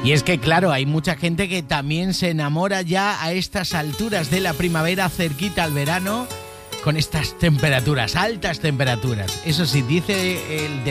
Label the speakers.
Speaker 1: Y es que, claro, hay mucha gente que también se enamora ya a estas alturas de la primavera, cerquita al verano, con estas temperaturas, altas temperaturas. Eso sí, dice el